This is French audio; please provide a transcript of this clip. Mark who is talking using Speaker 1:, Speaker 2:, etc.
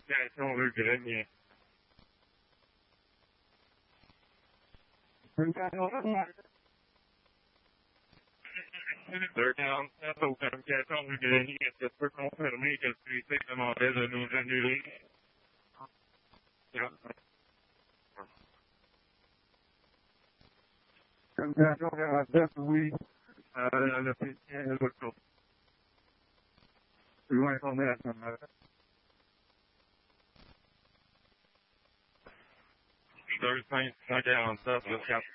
Speaker 1: communication, le grenier. They're down. That's au communication du grenier. Est-ce que tu peux confirmer que celui-ci demandait de nous annuler? Communication vers la tête, oui. Le pétien, le retour. Je vais informer la semaine. Deux 547 jusqu'à